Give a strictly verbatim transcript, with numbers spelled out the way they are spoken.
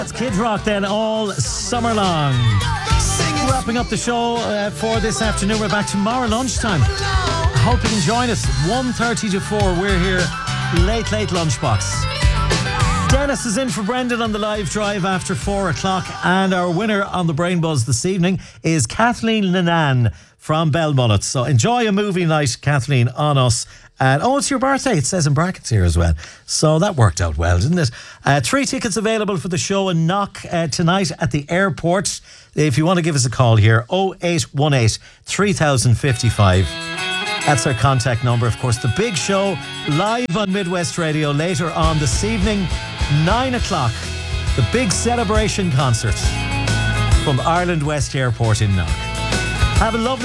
That's Kid Rock then all summer long. Wrapping up the show uh, for this afternoon. We're back tomorrow lunchtime. I hope you can join us. one thirty to four. We're here. Late, late lunchbox. Dennis is in for Brendan on the live drive after four o'clock. And our winner on the Brain Buzz this evening is Kathleen Linan from Belmullet. So enjoy a movie night, Kathleen, on us. And oh, it's your birthday. It says in brackets here as well. So that worked out well, didn't it? Uh, three tickets available for the show in Knock uh, tonight at the airport. If you want to give us a call here, oh eight one eight, three thousand fifty-five. That's our contact number. Of course, the big show live on Midwest Radio later on this evening, nine o'clock. The big celebration concert from Ireland West Airport in Knock. Have a lovely